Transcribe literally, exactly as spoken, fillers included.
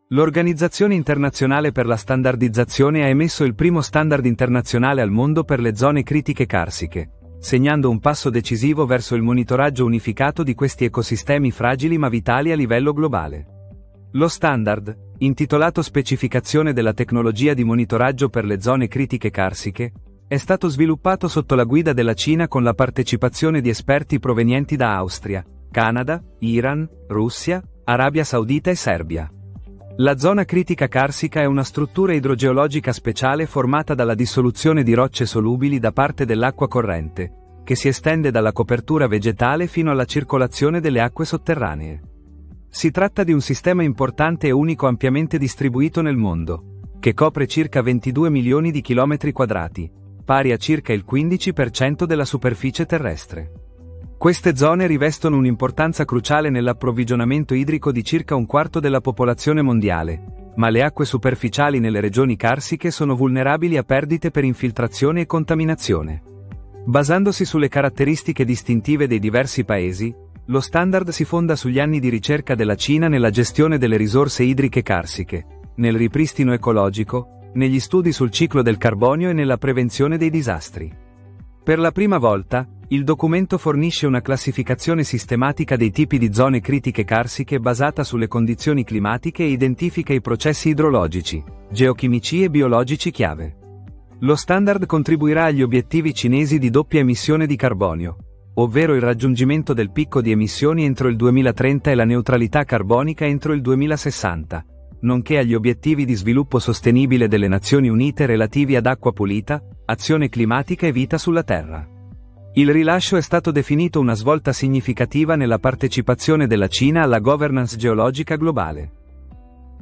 L'Organizzazione Internazionale per la Standardizzazione ha emesso il primo standard internazionale al mondo per le zone critiche carsiche, segnando un passo decisivo verso il monitoraggio unificato di questi ecosistemi fragili ma vitali a livello globale. Lo standard, intitolato Specificazione della tecnologia di monitoraggio per le zone critiche carsiche, è stato sviluppato sotto la guida della Cina con la partecipazione di esperti provenienti da Austria, Canada, Iran, Russia, Arabia Saudita e Serbia. La zona critica carsica è una struttura idrogeologica speciale formata dalla dissoluzione di rocce solubili da parte dell'acqua corrente, che si estende dalla copertura vegetale fino alla circolazione delle acque sotterranee. Si tratta di un sistema importante e unico ampiamente distribuito nel mondo, che copre circa ventidue milioni di chilometri quadrati, pari a circa il quindici per cento della superficie terrestre. Queste zone rivestono un'importanza cruciale nell'approvvigionamento idrico di circa un quarto della popolazione mondiale, ma le acque superficiali nelle regioni carsiche sono vulnerabili a perdite per infiltrazione e contaminazione. Basandosi sulle caratteristiche distintive dei diversi paesi, lo standard si fonda sugli anni di ricerca della Cina nella gestione delle risorse idriche carsiche, nel ripristino ecologico, negli studi sul ciclo del carbonio e nella prevenzione dei disastri. Per la prima volta, il documento fornisce una classificazione sistematica dei tipi di zone critiche carsiche basata sulle condizioni climatiche e identifica i processi idrologici, geochimici e biologici chiave. Lo standard contribuirà agli obiettivi cinesi di doppia emissione di carbonio, ovvero il raggiungimento del picco di emissioni entro il duemilatrenta e la neutralità carbonica entro il duemilasessanta, nonché agli obiettivi di sviluppo sostenibile delle Nazioni Unite relativi ad acqua pulita, azione climatica e vita sulla Terra. Il rilascio è stato definito una svolta significativa nella partecipazione della Cina alla governance geologica globale.